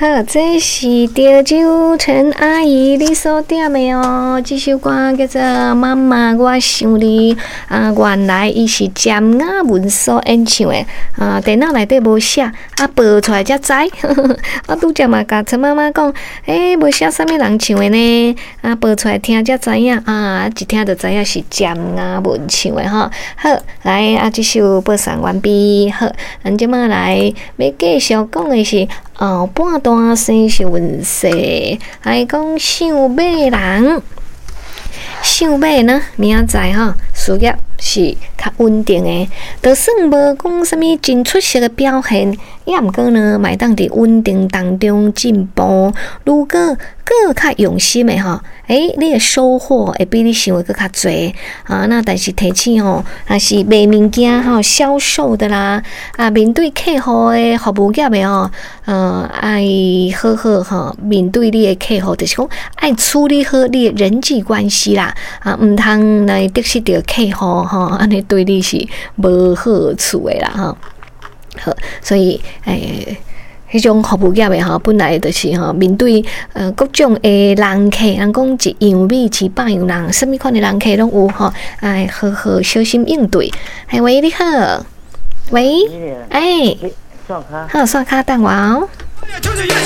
好，这是潮州陈阿姨你所点的哦。这首歌叫做《妈妈我想你》啊，原来伊是詹雅文所演唱的啊，电脑内底无写啊，报出来才知。我拄则嘛甲陈妈妈讲，无写啥物人唱的呢？啊，报出来听才知影啊，一听就知影是詹雅文唱的吼。好，来啊，这首播送完毕。好，咱即马来要继续讲的是后半段生是运势，来讲想买人。想买呢，明仔吼事业是较稳定的，就算无讲啥物真出色的表现，也毋过呢，卖当伫稳定当中进步。如果更较用心的吼，你的收获会比你想的更较侪啊。那但是提醒吼，若是卖物件吼、销售的啦，啊，面对客户的服务业的吼，爱好好吼，面对你的客户，就是讲爱处理好你的人际关系啦，啊，毋通来得失到客户吼，安尼对你是无好处的啦吼。好，所以迄种服务业的吼，本来就是吼面对各种的人客，人讲一样米饲百样人，什么款的人客拢有吼，哎，好好小心应对。喂，你好，喂，好，刷卡等我哦。